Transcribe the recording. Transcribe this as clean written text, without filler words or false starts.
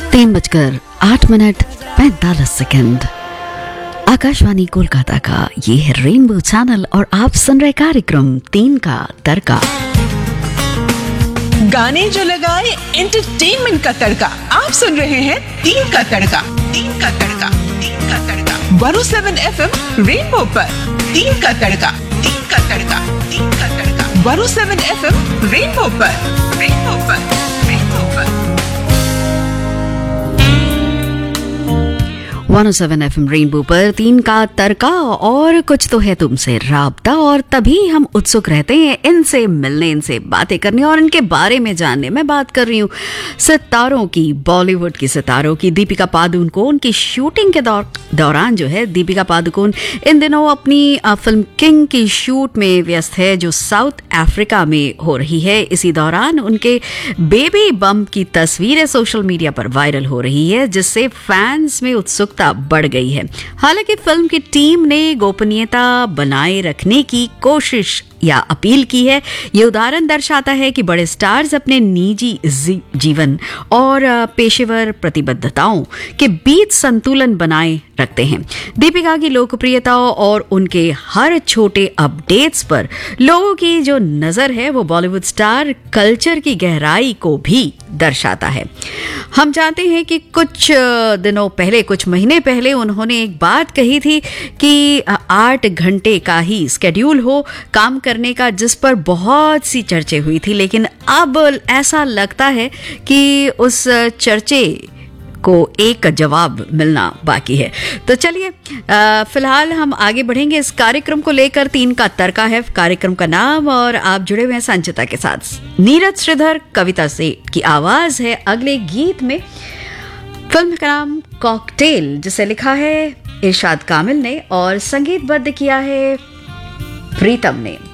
3:08:45 आकाशवाणी कोलकाता का ये है रेनबो चैनल और आप सुन रहे कार्यक्रम 3 का तड़का। गाने जो लगाए एंटरटेनमेंट का तड़का। आप सुन रहे हैं 3 का तड़का, 3 का तड़का, 3 का तड़का 107 FM रेनबो पर 3 का तड़का, 3 का तड़का, 3 का तड़का 107 FM रेनबो पर, रेनबो पर, रेनबो पर 107 FM रेनबो पर 3 का तड़का। और कुछ तो है तुमसे राब्ता, और तभी हम उत्सुक रहते हैं इनसे मिलने, इनसे बातें करने और इनके बारे में जानने। मैं बात कर रही हूँ सितारों की, बॉलीवुड की सितारों की। दीपिका पादुकोण की शूटिंग के दौरान जो है, दीपिका पादुकोण इन दिनों अपनी फिल्म किंग की शूट में व्यस्त है, जो साउथ अफ्रीका में हो रही है। इसी दौरान उनके बेबी बम्प की तस्वीरें सोशल मीडिया पर वायरल हो रही है, जिससे फैंस में उत्सुकता बढ़ गई है। हालांकि फिल्म की टीम ने गोपनीयता बनाए रखने की कोशिश या अपील की है। ये उदाहरण दर्शाता है कि बड़े स्टार्स अपने निजी जीवन और पेशेवर प्रतिबद्धताओं के बीच संतुलन बनाए रखते हैं। दीपिका की लोकप्रियता और उनके हर छोटे अपडेट्स पर लोगों की जो नजर है, वो बॉलीवुड स्टार कल्चर की गहराई को भी दर्शाता है। हम जानते हैं कि कुछ दिनों पहले, कुछ महीने पहले उन्होंने एक बात कही थी कि 8 घंटे का ही स्केड्यूल हो काम करने का, जिस पर बहुत सी चर्चे हुई थी। लेकिन अब ऐसा लगता है कि उस चर्चे को एक जवाब मिलना बाकी है। तो चलिए फिलहाल हम आगे बढ़ेंगे इस कार्यक्रम को लेकर। 3 का तड़का है कार्यक्रम का नाम, और आप जुड़े हुए हैं संचिता के साथ। नीरज श्रीधर, कविता सेठ की आवाज है अगले गीत में। फिल्म का नाम कॉकटेल, जिसे लिखा है इरशाद कामिल ने और संगीतबद्ध किया है प्रीतम ने।